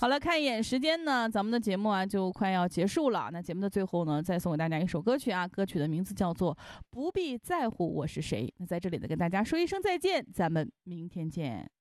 好了，看一眼时间呢，咱们的节目啊就快要结束了。那节目的最后呢，再送给大家一首歌曲啊，歌曲的名字叫做《不必在乎我是谁》。那在这里呢，跟大家说一声再见，咱们明天见。